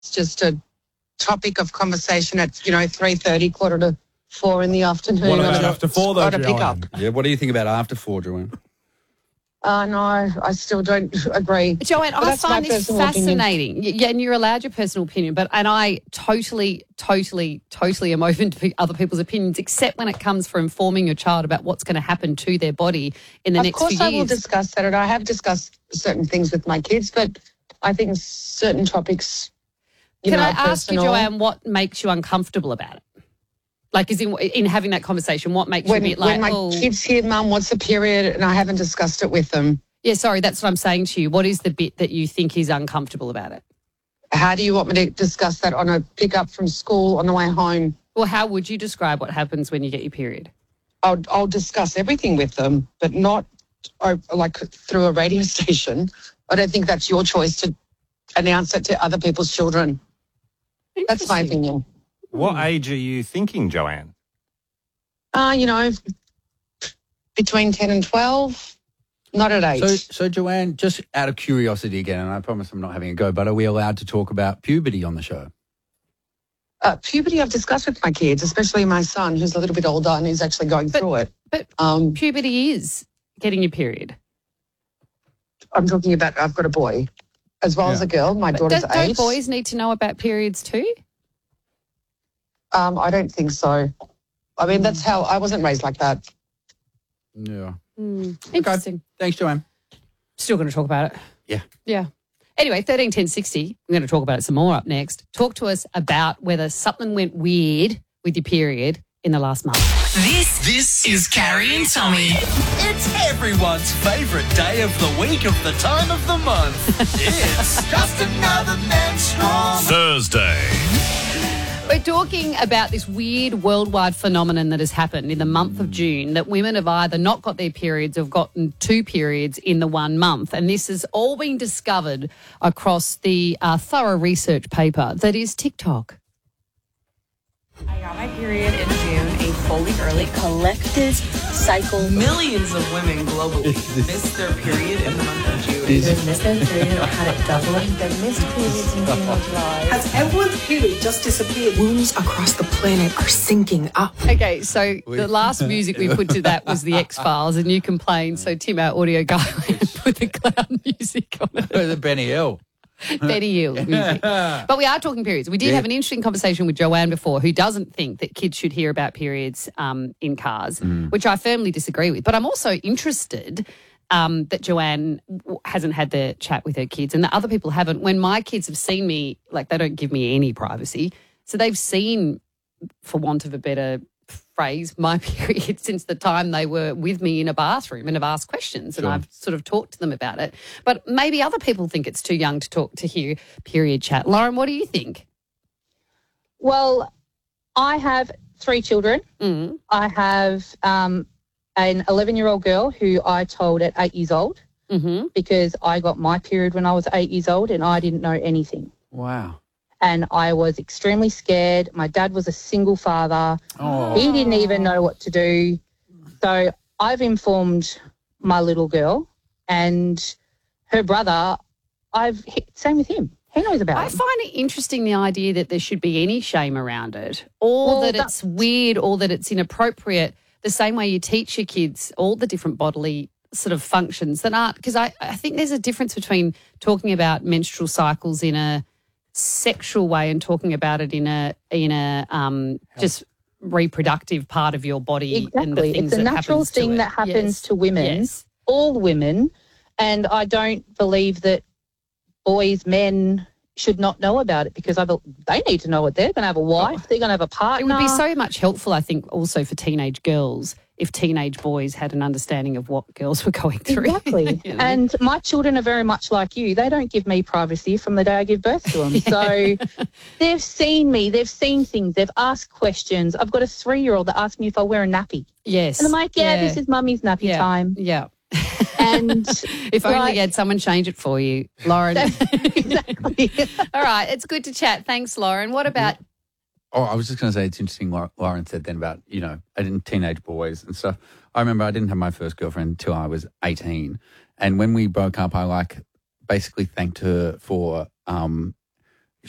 It's just a topic of conversation at 3:30, 3:45 in the afternoon. What about after 4 though, on a pickup. Joanne? Yeah, what do you think about after 4, Joanne? No, I still don't agree. Joanne, But I that's my find this personal opinion. fascinating. Yeah, and you're allowed your personal opinion, and I totally am open to other people's opinions, except when it comes for informing your child about what's going to happen to their body in the next few years. Of course I will discuss that, and I have discussed certain things with my kids, but I think certain topics, Can I ask personal. you, Joanne, what makes you uncomfortable about it? Like, is in having that conversation, what makes you a bit like, when my kids hear, Mum, what's a period, and I haven't discussed it with them. Yeah, sorry, that's what I'm saying to you. What is the bit that you think is uncomfortable about it? How do you want me to discuss that on a pickup from school on the way home? Well, how would you describe what happens when you get your period? I'll discuss everything with them, but not like through a radio station. I don't think that's your choice to announce it to other people's children. That's my opinion. What age are you thinking, Joanne? Between 10 and 12, not at 8. So Joanne, just out of curiosity again, and I promise I'm not having a go, but are we allowed to talk about puberty on the show? Puberty I've discussed with my kids, especially my son, who's a little bit older and who's actually going through it. But puberty is getting your period. I'm talking about, I've got a boy as well as a girl. My daughter's 8. Don't boys need to know about periods too? I don't think so. I mean, that's how, I wasn't raised like that. Yeah. Interesting. Okay. Thanks, Joanne. Still going to talk about it. Yeah. Yeah. Anyway, 13 10 60, we're going to talk about it some more up next. Talk to us about whether something went weird with your period in the last month. This is Carrie and Tommy. It's everyone's favourite day of the week of the time of the month. It's just another menstrual Thursday. We're talking about this weird worldwide phenomenon that has happened in the month of June, that women have either not got their periods or have gotten 2 periods in the 1 month. And this has all been discovered across the thorough research paper that is TikTok. I got my period in June, a fully early collective cycle. Millions of women globally missed their period in the month of June. Either missed their period or had it doubling. They missed periods in June or July. Has everyone's period just disappeared? Wombs across the planet are sinking up. Okay, so the last music we put to that was the X-Files, and you complained, so Tim, our audio guy, went and put the clown music on it. The Benny Hill. Benny Hill music. But we are talking periods. We did have an interesting conversation with Joanne before, who doesn't think that kids should hear about periods in cars, which I firmly disagree with. But I'm also interested that Joanne hasn't had the chat with her kids and that other people haven't. When my kids have seen me, like, they don't give me any privacy. So they've seen, for want of a better phrase, my period since the time they were with me in a bathroom and have asked questions, and I've sort of talked to them about it. But maybe other people think it's too young to hear period chat. Lauren, what do you think? Well, I have 3 children. I have an 11-year-old girl who I told at 8 years old because I got my period when I was 8 years old and I didn't know anything. Wow. And I was extremely scared. My dad was a single father. He didn't even know what to do. So I've informed my little girl and her brother. Same with him. He knows about it. I find it interesting, the idea that there should be any shame around it, or that it's weird, or that it's inappropriate, the same way you teach your kids all the different bodily sort of functions that aren't, because I think there's a difference between talking about menstrual cycles in a sexual way and talking about it in a just reproductive part of your body. Exactly. And the things it's a natural thing that happens to women, all women, and I don't believe that boys, men should not know about it, because they need to know it. They're going to have a wife, they're going to have a partner. It would be so much helpful, I think, also for teenage girls if teenage boys had an understanding of what girls were going through. Exactly. You know? And my children are very much like you. They don't give me privacy from the day I give birth to them. So they've seen me, they've seen things, they've asked questions. I've got a 3-year-old that asked me if I wear a nappy. Yes. And I'm like, this is mummy's nappy time. Yeah. And if only you had someone change it for you, Lauren. Exactly. All right. It's good to chat. Thanks, Lauren. What about... Oh, I was just going to say, it's interesting, Lauren said then about, teenage boys and stuff. I remember I didn't have my first girlfriend until I was 18. And when we broke up, I basically thanked her for